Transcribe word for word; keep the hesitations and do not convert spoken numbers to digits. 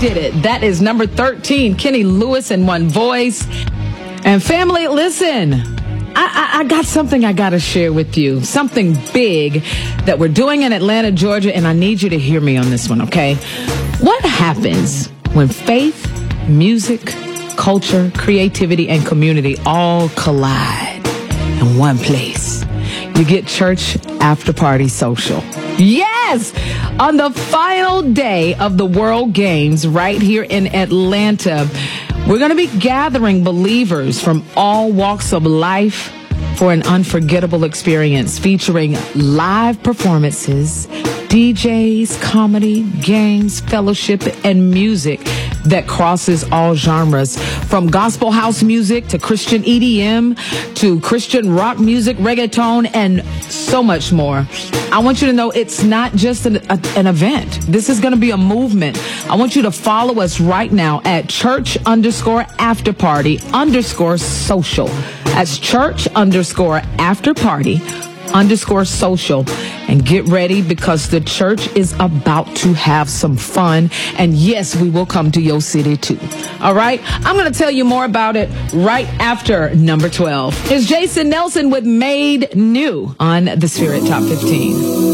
did it. That is number thirteen, Kenny Lewis in One Voice. And family, listen, I, I, I got something I got to share with you. Something big that we're doing in Atlanta, Georgia, and I need you to hear me on this one, okay? What happens when faith, music, culture, creativity, and community all collide in one place? You get church after party social. Yes! On the final day of the World Games right here in Atlanta, we're going to be gathering believers from all walks of life for an unforgettable experience featuring live performances, D Js, comedy, games, fellowship, and music that crosses all genres, from gospel house music to Christian E D M to Christian rock music, reggaeton, and so much more. I want you to know it's not just an, a, an event. This is going to be a movement. I want you to follow us right now at church underscore after party underscore social. That's church underscore after party underscore social. And get ready, because the church is about to have some fun. And yes, we will come to your city too. All right. I'm going to tell you more about it right after number twelve. It's Jason Nelson with Made New on the Spirit Top fifteen.